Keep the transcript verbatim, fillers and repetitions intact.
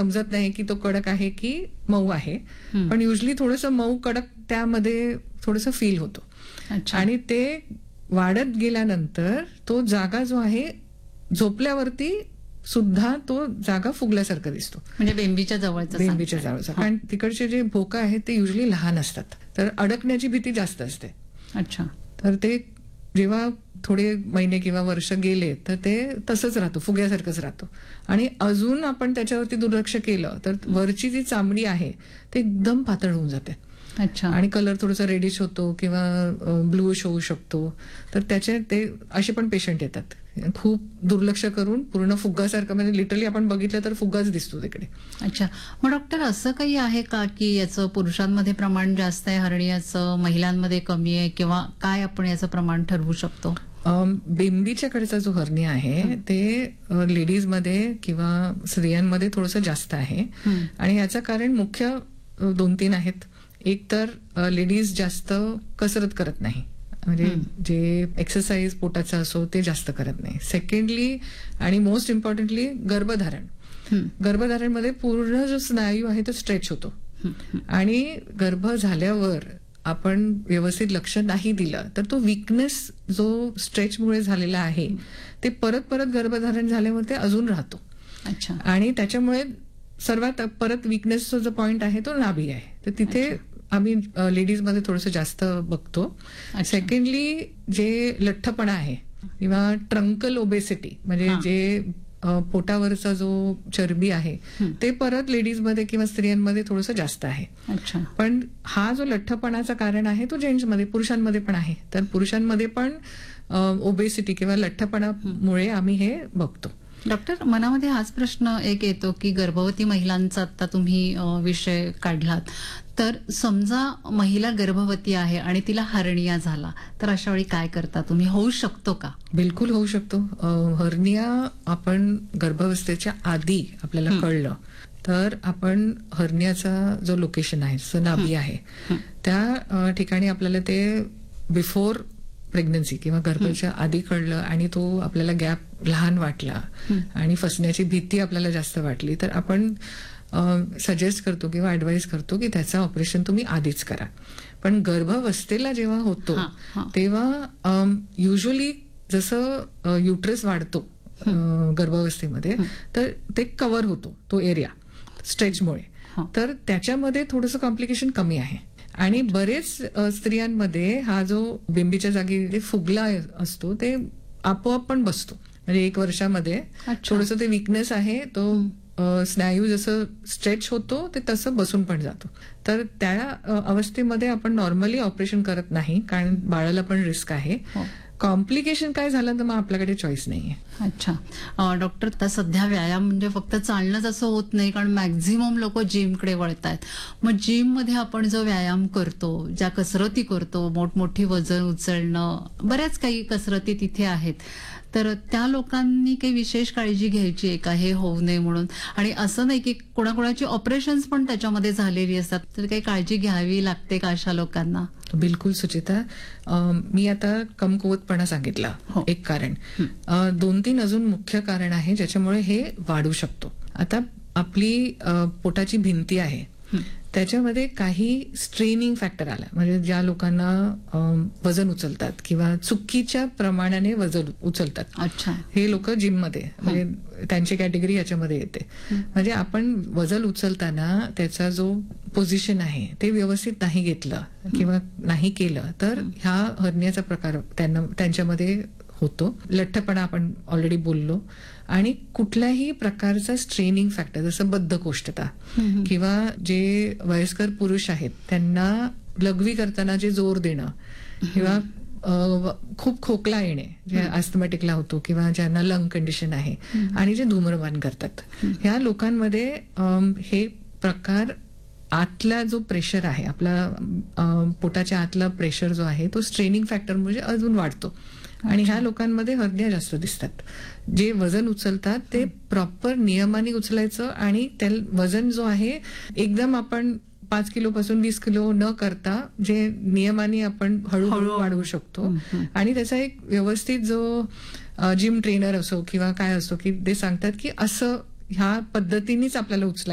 समजत नाही की तो कडक आहे की मऊ आहे, पण युजली थोडंसं मऊ कडक त्यामध्ये थोडंसं फील होतो. आणि ते वाढत गेल्यानंतर तो जागा जो आहे झोपल्यावरती सुद्धा तो जागा फुगल्यासारखा दिसतो. म्हणजे बेंबीच्या जवळचा बेंबीच्या जवळचा. कारण तिकडचे जे भोका आहेत ते युजली लहान असतात, तर अडकण्याची भीती जास्त असते. अच्छा. तर ते जेव्हा थोडे महिने किंवा वर्ष गेले तर ते तसंच राहतो, फुग्यासारखंच राहतो. आणि अजून आपण त्याच्यावरती दुर्लक्ष केलं तर वरची जी चामडी आहे ते एकदम पातळ होऊन जाते. अच्छा. आणि कलर थोडासा रेडिश होतो किंवा ब्लूइश होऊ शकतो. तर त्याचे ते असे पण पेशंट येतात खूप दुर्लक्ष करून पूर्ण फुग्गासारखं, म्हणजे लिटरली आपण बघितलं तर फुग्गाच दिसतो तिकडे. अच्छा. मग डॉक्टर असं काही आहे का की याचं पुरुषांमध्ये प्रमाण जास्त आहे हर्नियाचं, महिलांमध्ये कमी आहे, किंवा काय आपण याचं प्रमाण ठरवू शकतो? बेंबीच्याकडचा जो हर्निया आहे ते लेडीजमध्ये किंवा स्त्रियांमध्ये थोडंसं जास्त आहे. आणि याचं कारण मुख्य दोन तीन आहेत. एक तर लेडीज जास्त कसरत करत नाही, म्हणजे जे एक्सरसाइज पोटाचा असो ते जास्त करत नाही. सेकंडली आणि मोस्ट इम्पॉर्टंटली गर्भधारण. गर्भधारणमध्ये पूर्ण जो स्नायू आहे तो स्ट्रेच होतो. आणि गर्भ झाल्यावर आपण व्यवस्थित लक्ष नाही दिलं तर तो वीकनेस जो स्ट्रेचमुळे झालेला आहे ते परत परत गर्भधारण झाल्यावर ते अजून राहतो. अच्छा. आणि त्याच्यामुळे सर्वात परत वीकनेसचा जो पॉइंट आहे तो नाभी आहे. तर तिथे आम्ही लेडीजमध्ये थोडंसं जास्त बघतो. सेकंडली जे लठ्ठपणा आहे किंवा ट्रंकल ओबेसिटी, म्हणजे जे पोटावरचा जो चरबी आहे ते परत लेडीजमध्ये किंवा स्त्रियांमध्ये थोडंसं जास्त आहे. पण हा जो लठ्ठपणाचं कारण आहे तो जेंट्समध्ये, पुरुषांमध्ये पण आहे. तर पुरुषांमध्ये पण ओबेसिटी किंवा लठ्ठपणामुळे आम्ही हे बघतो. डॉक्टर, मनामध्ये हाच प्रश्न एक येतो की गर्भवती महिलांचा आता तुम्ही विषय काढलात, तर समजा महिला गर्भवती आहे आणि तिला हर्निया झाला तर अशा वेळी काय करता तुम्ही? होऊ शकतो का? बिलकुल होऊ शकतो. हर्निया आपण गर्भावस्थेच्या आधी आपल्याला कळलं तर आपण हर्नियाचा जो लोकेशन आहे, जो नाभी आहे, त्या ठिकाणी आपल्याला ते बिफोर प्रेग्नन्सी किंवा गर्भाच्या आधी कळलं आणि तो आपल्याला गॅप लहान वाटला आणि फसण्याची भीती आपल्याला जास्त वाटली तर आपण सजेस्ट करतो किंवा ऍडवाइस करतो की त्याचं ऑपरेशन तुम्ही आधीच करा. पण गर्भावस्थेला जेव्हा होतो तेव्हा युजली जसं युट्रस वाढतो गर्भावस्थेमध्ये तर ते कव्हर होतो तो एरिया स्ट्रेचमुळे, तर त्याच्यामध्ये थोडंसं कॉम्प्लिकेशन कमी आहे. आणि बरेच स्त्रियांमध्ये हा जो बिंबीच्या जागी फुगला असतो ते आपोआप पण बसतो. म्हणजे एक वर्षामध्ये थोडंसं ते वीकनेस आहे तो स्नायू जसं स्ट्रेच होतो ते तसं बसून पण जातो. तर त्या अवस्थेमध्ये आपण नॉर्मली ऑपरेशन करत नाही कारण बाळाला पण रिस्क आहे. कॉम्प्लिकेशन काय झालं तर मग आपल्याकडे चॉईस नाहीये. अच्छा. डॉक्टर, आता सध्या व्यायाम म्हणजे फक्त चालणंच असं होत नाही, कारण मॅक्झिमम लोक जिमकडे वळतायत. मग जिम मध्ये आपण जो व्यायाम करतो, ज्या कसरती करतो, मोठमोठी वजन उचलणं, बऱ्याच काही कसरती तिथे आहेत, तर त्या लोकांनी काही विशेष काळजी घ्यायची आहे का हे होऊ नये म्हणून? आणि असं नाही की कोणाकोणाची ऑपरेशन्स पण त्याच्यामध्ये झालेली असतात, तर काही काळजी घ्यावी लागते का अशा लोकांना? बिलकुल सुचिता, मी आता कमकुवतपणा सांगितला एक कारण. दोन तीन अजून मुख्य कारण आहे ज्याच्यामुळे हे वाढू शकतो. आता आपली पोटाची भिंती आहे त्याच्यामध्ये काही स्ट्रेनिंग फॅक्टर आला, म्हणजे ज्या लोकांना वजन उचलतात किंवा चुकीच्या प्रमाणाने वजन उचलतात, अच्छा, हे लोक जिम मध्ये, म्हणजे त्यांची कॅटेगरी याच्यामध्ये येते. म्हणजे आपण वजन उचलताना त्याचा जो पोझिशन आहे ते व्यवस्थित नाही घेतलं किंवा नाही केलं तर ह्या हर्नियाचा प्रकार त्यांना त्यांच्यामध्ये होतो. लठ्ठपणा आपण ऑलरेडी बोललो. आणि कुठल्याही प्रकारचा स्ट्रेनिंग फॅक्टर जसं बद्धकोष्ठता किंवा जे वयस्कर पुरुष आहेत त्यांना लघवी करताना जे जोर देणं किंवा खूप खोकला येणे जे अस्थमॅटिकला होतो किंवा ज्यांना लंग कंडिशन आहे आणि जे धूम्रपान करतात ह्या लोकांमध्ये हे प्रकार, आतला जो प्रेशर आहे आपला पोटाच्या आतला प्रेशर जो आहे तो स्ट्रेनिंग फॅक्टर म्हणजे अजून वाढतो आणि ह्या लोकांमध्ये हर्निया जास्त दिसतात. जे वजन उचलतात ते प्रॉपर नियमाने उचलायचं आणि त्या वजन जो आहे एकदम आपण पाच किलो पासून वीस किलो न करता जे नियमाने आपण हळूहळू वाढवू शकतो. आणि त्याचा एक व्यवस्थित जो जिम ट्रेनर असो किंवा काय असो की ते सांगतात की असं ह्या पद्धतीनेच आपल्याला उचलायचं